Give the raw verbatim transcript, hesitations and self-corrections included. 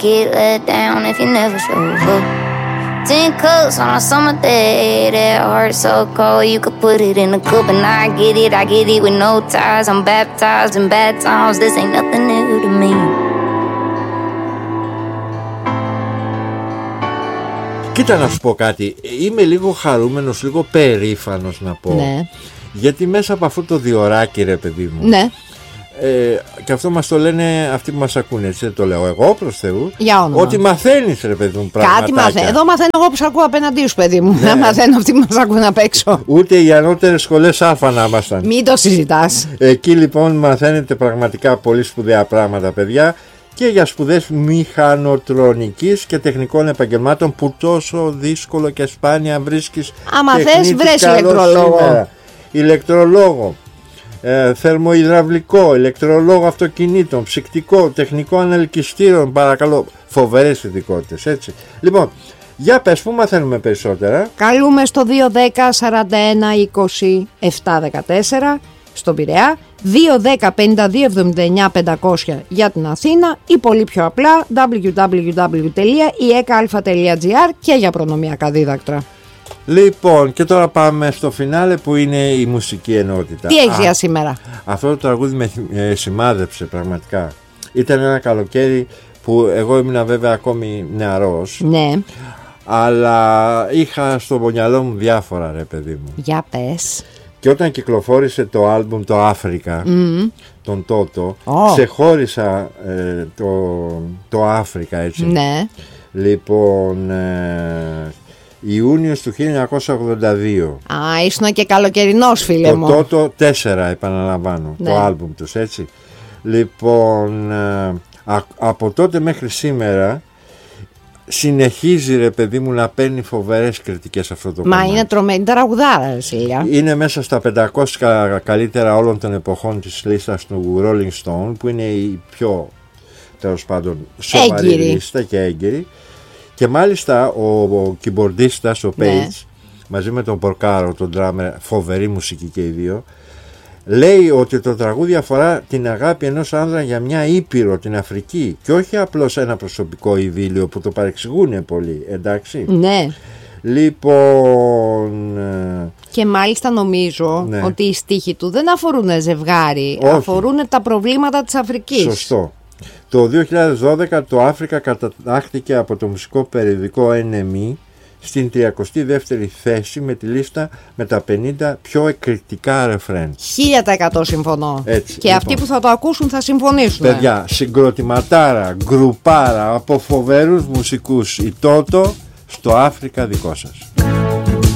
get let down if you never show up. Ten cups on a summer day, that heart so cold you could put it in a cup. And I get it, I get it with no ties. I'm baptized in bad times, this ain't nothing new to me. Κοίτα να σου πω κάτι, είμαι λίγο χαρούμενος, λίγο περήφανος να πω. Ναι. Γιατί μέσα από αυτό το διωράκι, ρε παιδί μου. Ναι. Ε, και αυτό μας το λένε αυτοί που μας ακούνε, έτσι δεν το λέω εγώ προς Θεού. Για όνομα. Ότι μαθαίνεις, ρε παιδί μου, πραγματάκια. Κάτι μαθαίνω. Εδώ μαθαίνω εγώ που σ' ακούω απέναντί σου, παιδί μου. Ναι. Να μαθαίνω αυτοί που μας ακούν απ' έξω. Ούτε οι ανώτερες σχολές Α να ήμασταν. Μην το συζητάς. Εκεί λοιπόν μαθαίνετε πραγματικά πολύ σπουδαία πράγματα, παιδιά. Και για σπουδές μηχανοτρονικής και τεχνικών επαγγελμάτων που τόσο δύσκολο και σπάνια βρίσκεις. Άμα θες βρες ηλεκτρολόγο. Σήμερα. Ηλεκτρολόγο, ε, θερμοϊδραυλικό, ηλεκτρολόγο αυτοκινήτων, ψυκτικό, τεχνικό ανελκυστήρων, παρακαλώ. Φοβερές ειδικότητες, έτσι. Λοιπόν, για πες, πού μαθαίνουμε περισσότερα? Καλούμε στο δύο δέκα σαράντα ένα είκοσι επτά δεκατέσσερα στον Πειραιά, δύο δέκα πενήντα δύο εβδομήντα εννιά πεντακόσια για την Αθήνα ή πολύ πιο απλά double-u double-u double-u τελεία ι ε κ α τελεία τζι άρ και για προνομιακά δίδακτρα. Λοιπόν, και τώρα πάμε στο φινάλε που είναι η μουσική ενότητα. Τι έχεις για σήμερα? Αυτό το τραγούδι με ε, σημάδεψε πραγματικά. Ήταν ένα καλοκαίρι που εγώ ήμουν βέβαια ακόμη νεαρός. Ναι. Αλλά είχα στο μυαλό μου διάφορα, ρε παιδί μου. Για πες. Και όταν κυκλοφόρησε το άλμπουμ το Αφρικα, Mm. τον Τότο, Oh. ξεχώρισα ε, το, το Αφρικα, έτσι. Ναι. Λοιπόν, ε, Ιούνιος του χίλια εννιακόσια ογδόντα δύο. Α, ήσουν και καλοκαιρινός, φίλε Το μου. Τότο τέσσερα, επαναλαμβάνω, Ναι. το άλμπουμ τους, έτσι. Λοιπόν, ε, α, από τότε μέχρι σήμερα συνεχίζει, ρε παιδί μου, να παίρνει φοβερές κριτικές αυτό το Μα κομμάτι. είναι τρομερή τραγουδάρα, Σίλια. Είναι μέσα στα πεντακόσια καλύτερα όλων των εποχών της λίστας του Rolling Stone, που είναι η πιο, τέλος πάντων, σοβαρή Έγκυρη. λίστα και έγκυρη. Και μάλιστα ο, ο κιμπορντίστας, ο Page, Ναι. μαζί με τον Πορκάρο, τον drummer, φοβερή μουσική και οι δύο, λέει ότι το τραγούδι αφορά την αγάπη ενός άνδρα για μια ήπειρο, την Αφρική, και όχι απλώς ένα προσωπικό ειδήλιο που το παρεξηγούν πολύ, εντάξει. Ναι. Λοιπόν, ε, Και μάλιστα νομίζω Ναι. ότι οι στίχοι του δεν αφορούν ζευγάρι, Όχι. αφορούν τα προβλήματα της Αφρικής. σωστό. Το δύο χιλιάδες δώδεκα το Αφρικα κατατάχθηκε από το μουσικό περιοδικό εν εμ ι στην τριακοστή δεύτερη θέση με τη λίστα με τα πενήντα πιο εκρηκτικά ρεφρέν. Χίλια τα εκατό συμφωνώ. Έτσι, Και λοιπόν. αυτοί που θα το ακούσουν θα συμφωνήσουν. Παιδιά, συγκροτηματάρα, γκρουπάρα από φοβερούς μουσικούς, η Τότο, στο Αφρικα δικό σας.